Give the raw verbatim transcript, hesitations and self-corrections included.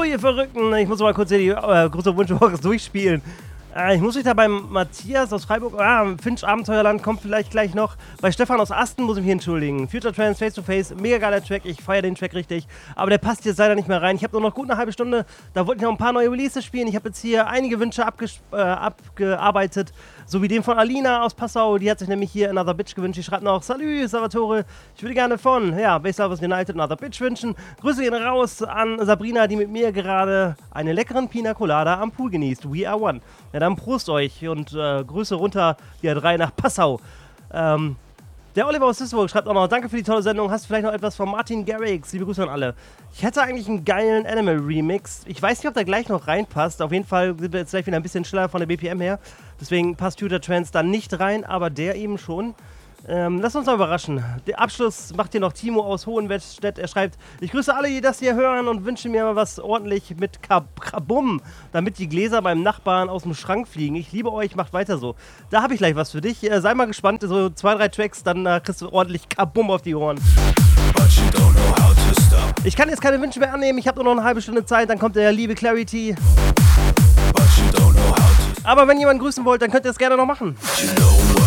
So, ihr Verrückten, ich muss mal kurz hier die äh, große Wunschbox durchspielen. Äh, ich muss mich da beim Matthias aus Freiburg, ah, Finch Abenteuerland kommt vielleicht gleich noch. Bei Stefan aus Asten muss ich mich entschuldigen. Future Trance, Face to Face, mega geiler Track, ich feiere den Track richtig. Aber der passt jetzt leider nicht mehr rein. Ich habe nur noch gut eine halbe Stunde, da wollte ich noch ein paar neue Releases spielen. Ich habe jetzt hier einige Wünsche äh, abgearbeitet, so wie den von Alina aus Passau. Die hat sich nämlich hier Another Bitch gewünscht. Die schreibt noch, Salü, Salvatore, ich würde gerne von, ja, Base Lovers United Another Bitch wünschen. Grüße gehen raus an Sabrina, die mit mir gerade einen leckeren Pina Colada am Pool genießt. We are one. Ja, dann Prost euch und äh, Grüße runter, die drei nach Passau. Ähm, der Oliver aus Duisburg schreibt auch noch, danke für die tolle Sendung, hast du vielleicht noch etwas von Martin Garrix? Liebe Grüße an alle. Ich hätte eigentlich einen geilen Animal-Remix. Ich weiß nicht, ob der gleich noch reinpasst. Auf jeden Fall sind wir jetzt gleich wieder ein bisschen schneller von der B P M her. Deswegen passt Future Trance da nicht rein, aber der eben schon. Ähm, lass uns mal überraschen. Den Abschluss macht hier noch Timo aus Hohenstedt. Er schreibt, ich grüße alle, die das hier hören und wünsche mir mal was ordentlich mit Kab Kabum, damit die Gläser beim Nachbarn aus dem Schrank fliegen. Ich liebe euch, macht weiter so. Da habe ich gleich was für dich. Äh, sei mal gespannt, so zwei, drei Tracks, dann äh, kriegst du ordentlich Kabum auf die Ohren. Ich kann jetzt keine Wünsche mehr annehmen. Ich habe nur noch eine halbe Stunde Zeit, dann kommt der liebe Clarity. Aber wenn jemand grüßen wollt, dann könnt ihr es gerne noch machen.